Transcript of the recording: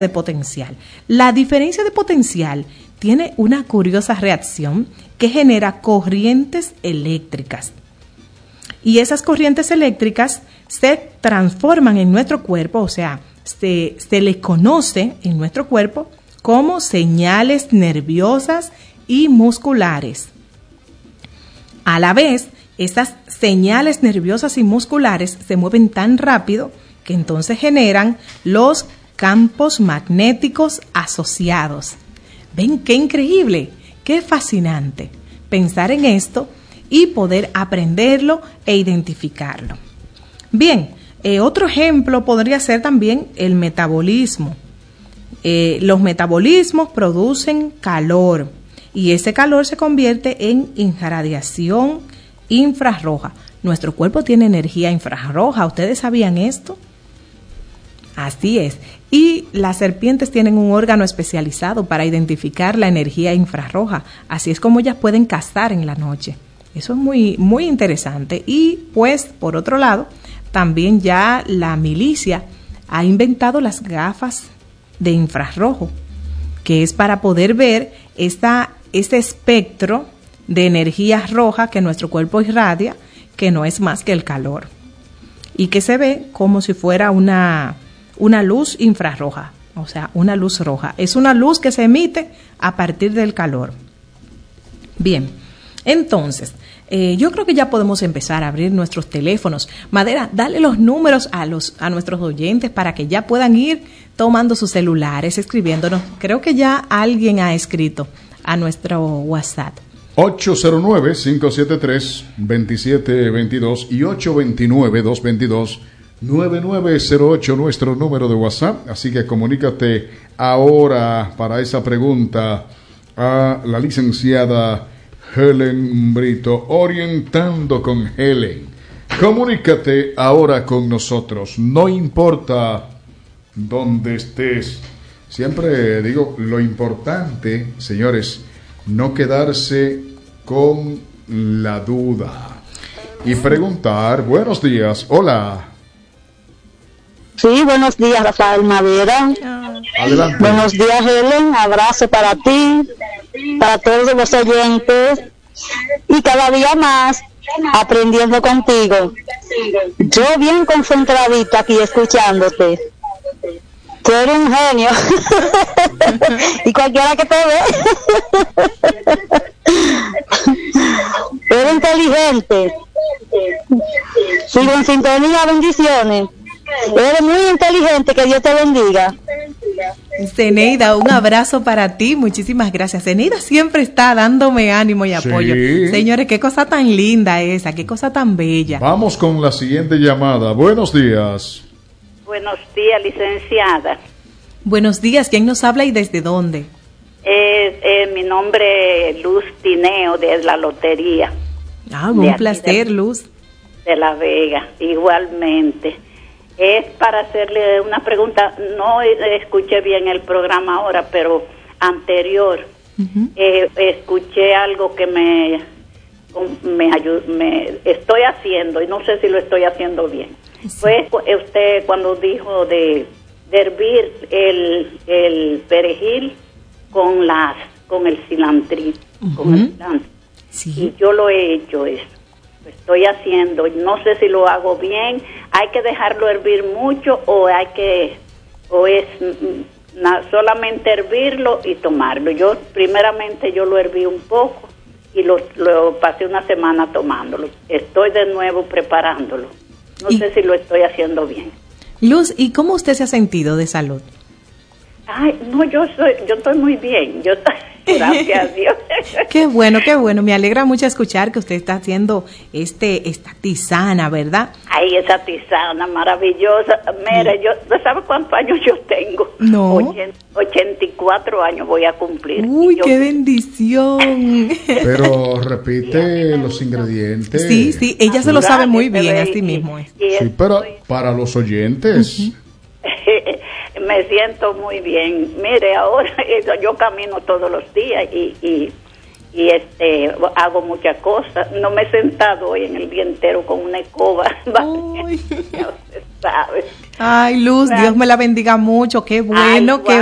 de potencial. La diferencia de potencial tiene una curiosa reacción que genera corrientes eléctricas. Y esas corrientes eléctricas se transforman en nuestro cuerpo, o sea, se le conoce en nuestro cuerpo como señales nerviosas y musculares. A la vez, estas señales nerviosas y musculares se mueven tan rápido que entonces generan los campos magnéticos asociados. ¿Ven qué increíble? Qué fascinante pensar en esto y poder aprenderlo e identificarlo. Bien, otro ejemplo podría ser también el metabolismo. Los metabolismos producen calor y ese calor se convierte en irradiación infrarroja. Nuestro cuerpo tiene energía infrarroja. ¿Ustedes sabían esto? Así es. Y las serpientes tienen un órgano especializado para identificar la energía infrarroja. Así es como ellas pueden cazar en la noche. Eso es muy, muy interesante. Y pues, por otro lado, también ya la milicia ha inventado las gafas de infrarrojo, que es para poder ver este espectro de energía roja que nuestro cuerpo irradia, que no es más que el calor, y que se ve como si fuera una luz infrarroja, o sea, una luz roja. Es una luz que se emite a partir del calor. Bien, entonces, yo creo que ya podemos empezar a abrir nuestros teléfonos. Madera, dale los números a nuestros oyentes para que ya puedan ir tomando sus celulares, escribiéndonos. Creo que ya alguien ha escrito a nuestro WhatsApp. 809-573-2722 y 829-222-9908, nuestro número de WhatsApp. Así que comunícate ahora para esa pregunta a la licenciada Helen Brito, Orientando con Helen. Comunícate ahora con nosotros, no importa dónde estés. Siempre digo, lo importante, señores, no quedarse con la duda y preguntar. Buenos días, hola. Sí, buenos días, Rafael Madera. Adelante. Buenos días, Helen. Abrazo para ti, para todos los oyentes y cada día más aprendiendo contigo. Yo bien concentradita aquí escuchándote. Tú eres un genio y cualquiera que te ve eres inteligente. Sigo en sintonía, bendiciones. Eres muy inteligente, que Dios te bendiga. Zeneida, un abrazo para ti, muchísimas gracias. Zeneida siempre está dándome ánimo y apoyo. Sí. Señores, qué cosa tan linda esa, qué cosa tan bella. Vamos con la siguiente llamada. Buenos días. Buenos días, licenciada. Buenos días, ¿quién nos habla y desde dónde? Mi nombre es Luz Tineo, de la Lotería. Un placer, Luz. De La Vega, igualmente. Es para hacerle una pregunta. No escuché bien el programa ahora, pero anterior escuché algo que me estoy haciendo y no sé si lo estoy haciendo bien. Sí. Fue usted cuando dijo de hervir el perejil con el cilantrito, con el cilantro. Sí. Y yo lo he hecho eso. Lo estoy haciendo, no sé si lo hago bien. Hay que dejarlo hervir mucho o es solamente hervirlo y tomarlo. Primeramente yo lo herví un poco y lo pasé una semana tomándolo. Estoy de nuevo preparándolo. No sé si lo estoy haciendo bien. Luz, ¿y cómo usted se ha sentido de salud? Ay, no, yo estoy muy bien. Gracias a Dios. Qué bueno. Me alegra mucho escuchar que usted está haciendo esta tisana, ¿verdad? Ay, esa tisana maravillosa. Mira, ¿sabe cuántos años yo tengo? No. 84 años voy a cumplir. Uy, qué bendición. Pero repite los ingredientes. Sí, ella se lo sabe muy bien, así mismo es. Sí, pero para los oyentes. Me siento muy bien. Mire, ahora yo camino todos los días y hago muchas cosas. No me he sentado hoy en el día entero con una escoba. Ya usted sabe. Ay, Luz, Dios me la bendiga mucho. Qué bueno, Ay, qué